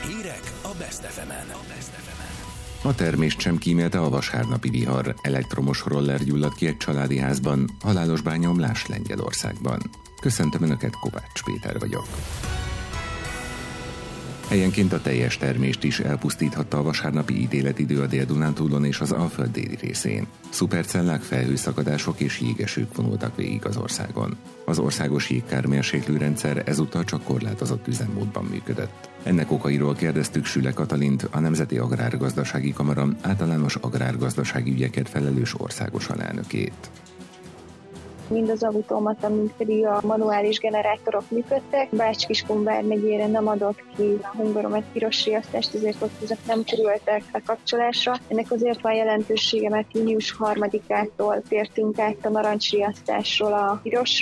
Hírek a Best FM-en. A termést sem kímélte a vasárnapi vihar. Elektromos roller gyulladt ki egy családi házban, halálos bányomlás Lengyelországban. Köszöntöm Önöket, Kovács Péter vagyok. Helyenként a teljes termést is elpusztíthatta a vasárnapi ítéletidő a Dél-Dunántúlon és az Alföld déli részén. Szupercellák, felhőszakadások és jégesők vonultak végig az országon. Az országos jégkármérséklő rendszer ezúttal csak korlátozott üzemmódban működött. Ennek okairól kérdeztük Süle Katalint, a Nemzeti Agrárgazdasági Kamara általános agrárgazdasági ügyekért felelős országos alelnökét. Mind az automata, mind pedig a manuális generátorok működtek. Bács-Kiskun vármegyére nem adott ki a Hungaromet piros riasztást, ezért ott ezek nem kerültek lekapcsolásra. Ennek azért van jelentősége, mert június 3-ától tértünk át a narancsriasztásról a piros